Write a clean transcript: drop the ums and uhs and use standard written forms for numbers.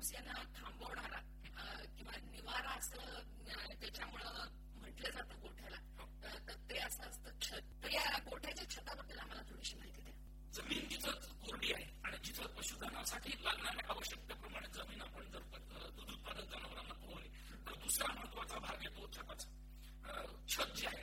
समस्यांना थांबवणारा किंवा निवारा असं त्याच्यामुळं म्हटलं जातं गोठ्याला, तर ते असं असतं छत. तर या गोठ्याच्या छताबद्दल आम्हाला थोडीशी माहिती द्या. जमीन जिथं कोरडी आहे आणि जिथं पशुधनासाठी लागणाऱ्या आवश्यकतेप्रमाणे जमीन आपण जर दूध उत्पादक जनावरांना पुरवली तर दुसरा महत्वाचा भाग येतो छताचा. छत जे आहे